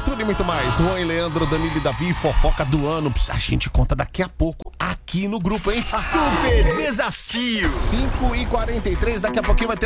tudo e muito mais. Juan e Leandro, Danilo e Davi, fofoca do ano. A gente conta daqui a pouco aqui no grupo, hein? Super desafio. 5h43, daqui a pouquinho vai ter